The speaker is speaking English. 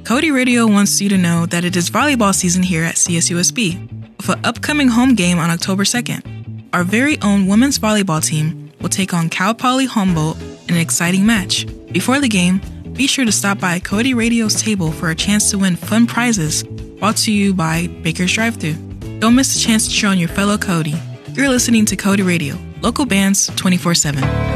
Cody Radio wants you to know that it is volleyball season here at CSUSB, with an upcoming home game on October 2nd. Our very own women's volleyball team will take on Cal Poly Humboldt in an exciting match. Before the game, be sure to stop by Cody Radio's table for a chance to win fun prizes brought to you by Baker's Drive-Thru. Don't miss the chance to cheer on your fellow Cody. You're listening to Cody Radio, local bands 24/7.